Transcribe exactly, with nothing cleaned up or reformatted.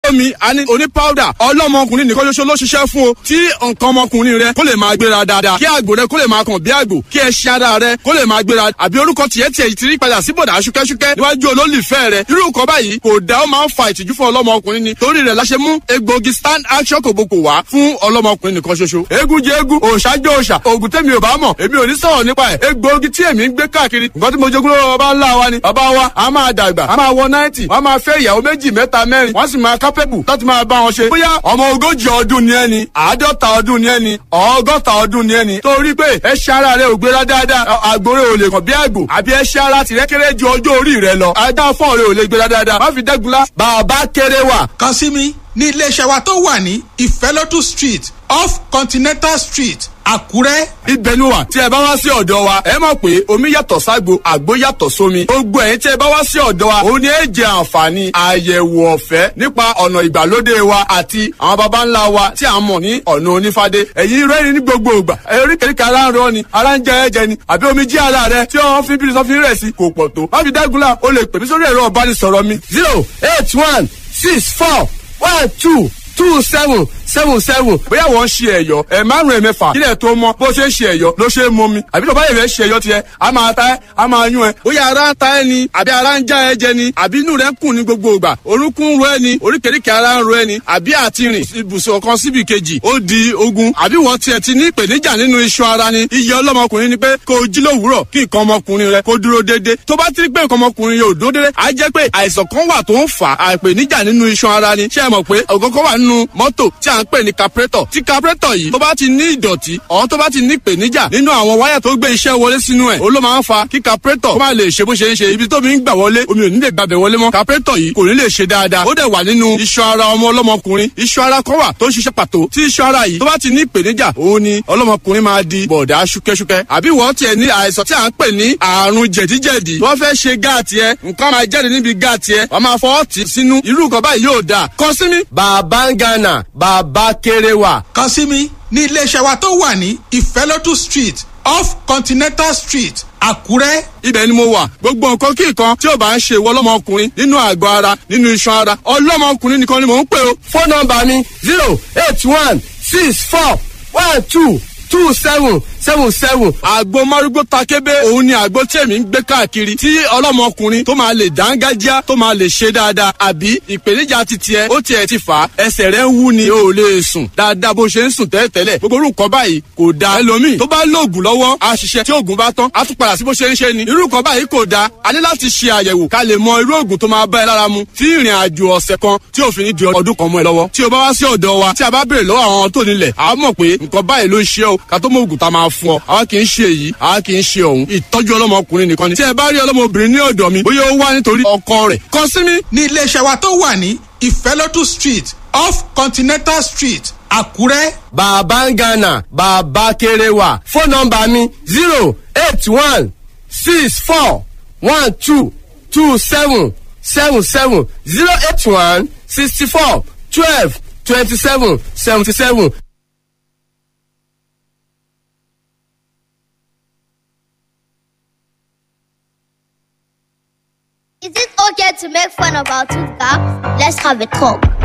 omi àní oní powder ọlọ́mọkùnrin nìkan ṣoṣo ló ṣiṣẹ́ fún o tí nǹkan ọmọkùnrin rẹ kó lè máa gbéra dáadáa kí àgbò rẹ kó lè máa kàn bí àgbò kí ẹṣin ara rẹ kó lè máa gbéra àbí orúkọ tiẹ̀ tiẹ̀ ti rí padà sí bọ̀dà ṣúkẹ́ṣúkẹ́ níwájú olólùfẹ́ rẹ irú nǹkan báyìí kò dá ó máa ń fa ìtìjú fún ọlọ́mọkùnrin ni torí rẹ̀ la ṣe mú egbòogi stand action kòbókò wá fún ọlọ́mọkùnrin nìkan ṣoṣo eégún jẹ eégún òòṣà jẹ òòṣà òògùn tẹ́mi ò bá mọ̀ èmi ò ní sọ̀rọ̀ nípa ẹ̀ egbòogi tí èmi ń gbé káàkiri nǹkan tí mo jogún lọ́wọ́ bàbá ńlá wa ni bàbá wa a máa dàgbà a máa wọ náìtì wọ́n máa fẹ́ ìyàwó méjì mẹ́ta mẹ́rin wọ́n sì máa kápẹ́bù láti máa bá wọn ṣe bóyá ọmọ ogójì ọdún ni ẹni àádọ́ta ọdún ni ẹni ọgọ́ta ọdún ni ẹni torí pé ẹṣin ara rẹ ò gbéra dáadáa àgbòrè ò lè kàn bí àgbò àbí ẹṣin ara tìrẹ kéré ju ọjọ́ orí rẹ lọ ajá fọ́ọ̀ rẹ ò lè gbéra dáadáa má fi dẹ́gunlá bàbá kéré wà. kàn sí mi ní iléeṣẹ́ wa tó wà ní ìfẹ́lódù street off continental street àkúrẹ́. ibẹ̀ ni wà tí ẹ bá wá sí ọ̀dọ̀ wa ẹ mọ̀ pé omi yàtọ̀ ságbo àgbo yàtọ̀ sómi gbogbo ẹ̀yin tí ẹ bá wá sí ọ̀dọ̀ wa òun ni ẹ jẹ àǹfààní àyẹ̀wò ọ̀fẹ́ nípa ọ̀nà ìgbàlódé wa àti àwọn baba ńlá wa tí a mọ̀ ní ọ̀nà onífádé ẹ̀yin rẹ́rìn ní gbogbo ìgbà oríkèéríkèé ara ń rọ ni ara ń jẹ ẹ̀jẹ̀ ni àbí omi jí ara rẹ tí wọ́n fi bírí sọ́fin rẹ̀ sí kò pọ̀ tó má fi dágunlá o lè pè mí sórí ẹ̀rọ ìbánisọ̀rọ̀ mi zero eight one six four one two two seven seven seven bóyá wọ́n ń ṣe ẹ̀yọ́ ẹ̀ márùn ẹ̀ mẹ́fà kílẹ̀ tó mọ́ bó ṣe ń ṣe ẹ̀yọ́ ló ṣe é mọ́ mi àbí tó bá yẹ fẹ́ ṣe ẹ̀yọ́ tiẹ̀ a máa ta ẹ́ a máa yún ẹ bóyá ara ń ta ẹ ni àbí ara ń já ẹ jẹ ni àbí inú rẹ ń kùn ní gbogbo ìgbà orúnkún ń ro ẹ ni oríkèéríkèé ara ń ro ẹ ni àbí àti rìn ibùsùn kan síbi kejì ó di ogun àbí wọ́n tiẹ̀ ti ní ìpèníjà nínú iṣan ara ni iye ọlọ́mọkùnrin ni pé kó o jí lówùúrọ̀ kí nǹkan ọmọkùnrin rẹ kó dúró déédéé tó bá ti rí pé nǹkan ọmọkùnrin yóò dúró déédéé á jẹ́ pé àìsàn kan wà tó ń fà á ìpèníjà nínú iṣan ara ni ṣé ẹ mọ̀ pé ọ̀gọ́gọ́ wà nínú mọ́tò tí à ń pè ní carburetor tí carburetor yìí tó bá ti ní ìdọ̀tí ọ̀hún tó bá ti ní ìpèníjà nínú àwọn wáyà tó gbé iṣẹ́ wọlé sínú ẹ̀ ó ló máa ń fa kí carburetor kó má lè ṣe bó ṣe ń ṣe ibi tó mi ń gbà wọlé omi ò ní lè gbàbẹ̀ wọlé mọ́ carburetor yìí kò ní lè ṣe dáadáa ó dẹ̀ wà nínú iṣan ara ọmọ ọlọ́mọkùnrin iṣan ara kan wà tó ń ṣiṣẹ́ pàtó tí iṣan ara yìí tó bá ti ní ìpèníjà òun ni ọlọ́mọkùnrin máa di bọ̀dá ṣúkẹ́ṣúkẹ́ àbí wọ́n tiẹ̀ ní àìsàn tí à ń pè ní àrùn jẹ̀díjẹ̀dí wọ́n fẹ́ ṣe gáàtì ẹ nǹkan máa jáde níbi gáàtì ẹ wọ́n máa fọwọ́ tì sínú irú nǹkan báyìí yóò dáa kàn sí mi. bàbá ń gánà bàbá kéré wà. kàn sí mi ní iléeṣẹ́ wa tó wà ní ìfẹ́lódù street off continental street àkúrẹ́. ibẹ̀ ni mo wà gbogbo nǹkan kí nǹkan tí ò bá ń ṣe ìwọ ọlọ́mọkùnrin nínú àgọ́ ara nínú iṣan ara ọlọ́mọkùnrin nìkan ni mò ń pè o. fóònù nọ́mbà mi zero eight one six four one two two seven seven seven. àgbo márúgbó takébé òun ni àgbo tí èmi ń gbé káàkiri tí ọlọ́mọkùnrin tó máa lè dángájá tó máa lè ṣe dáadáa àbí ìpèníjà ti tiẹ̀ ó tiẹ̀ ti fà á ẹsẹ̀ rẹ̀ ń wú ni o ò lè sùn dáadáa bó ṣe ń sùn tẹ́lẹ̀tẹ́lẹ̀ gbogbo orúkọ báyìí kò dáa ẹlòmíì tó bá lóògùn lọ́wọ́ á ṣiṣẹ́ tí oògùn bá tán á tún padà sí bó ṣe ń ṣe ni irú nǹkan báyìí kò dáa a ní láti ṣe àyẹ̀wò ká lè mọ irú oògùn tó máa bá ẹ lára mu tí ìrìn àjò ọ̀sẹ̀ kan tí òfin ní di ọdún kan mọ́ ẹ lọ́wọ́ tí o bá wá sí ọ̀dọ̀ wa tí a bá béèrè lọ́wọ́ àwọn tó nílẹ̀ a mọ̀ pé nǹkan báyìí ló ń ṣe o ká tó mọ oògùn tá a máa fún ọ àwa kì í ṣe èyí àwa kì í ṣe òun ìtọ́jú ọlọ́mọkùnrin nìkan ni tí ẹ bá rí ọlọ́mọbìnrin ní ọ̀dọ̀ mi bóyá ó wá nítorí ọkọ rẹ̀ kàn sí mi. ní iléeṣẹ́ wa tó wà ní ìfẹ́lódù street off continental street àkúrẹ́. bàbá ń gánà bàbá kéré wà fóònù nọ́mbà mi zero eight one six four one two two seven seven seven zero eight one sixty four twelve twenty seven seventy seven. Is it okay to make fun about two cops? Let's have a talk.